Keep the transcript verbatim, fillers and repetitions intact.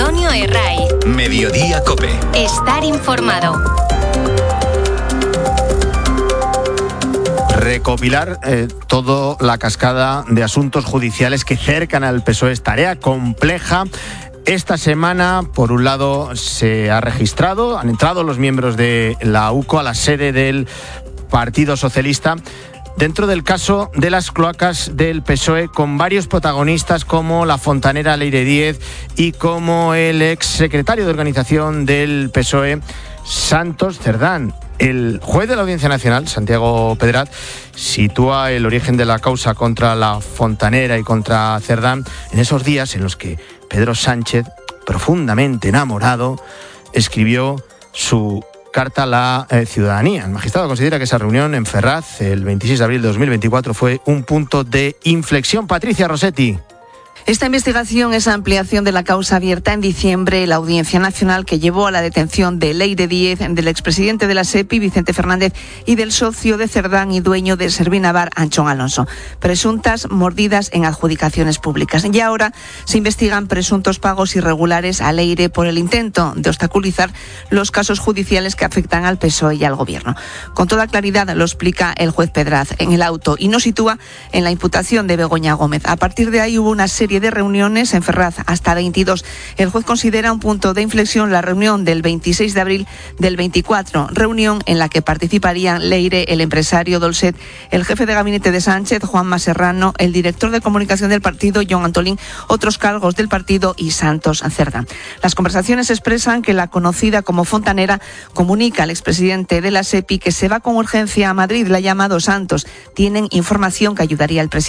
Antonio Herray. Mediodía COPE. Estar informado. Recopilar eh, toda la cascada de asuntos judiciales que cercan al P S O E es tarea compleja. Esta semana, por un lado, se ha registrado, han entrado los miembros de la U C O a la sede del Partido Socialista dentro del caso de las cloacas del P S O E, con varios protagonistas como la fontanera Leire Díez y como el exsecretario de organización del P S O E, Santos Cerdán. El juez de la Audiencia Nacional, Santiago Pedraz, sitúa el origen de la causa contra la fontanera y contra Cerdán en esos días en los que Pedro Sánchez, profundamente enamorado, escribió su carta a la eh, ciudadanía. El magistrado considera que esa reunión en Ferraz, el veintiséis de abril de dos mil veinticuatro, fue un punto de inflexión. Patricia Rossetti. Esta investigación es ampliación de la causa abierta en diciembre en la Audiencia Nacional, que llevó a la detención de Leire Díez, del expresidente de la SEPI, Vicente Fernández, y del socio de Cerdán y dueño de Servinavar, Anchón Alonso. Presuntas mordidas en adjudicaciones públicas. Y ahora se investigan presuntos pagos irregulares a Leire por el intento de obstaculizar los casos judiciales que afectan al P S O E y al Gobierno. Con toda claridad lo explica el juez Pedraz en el auto y nos sitúa en la imputación de Begoña Gómez. A partir de ahí hubo una serie de reuniones en Ferraz, hasta veintidós. El juez considera un punto de inflexión la reunión del veintiséis de abril del veinticuatro, reunión en la que participarían Leire, el empresario Dolcet, el jefe de gabinete de Sánchez, Juanma Serrano, el director de comunicación del partido, John Antolín, otros cargos del partido y Santos Cerdán. Las conversaciones expresan que la conocida como fontanera comunica al expresidente de la SEPI que se va con urgencia a Madrid. La ha llamado Santos. Tienen información que ayudaría al presidente.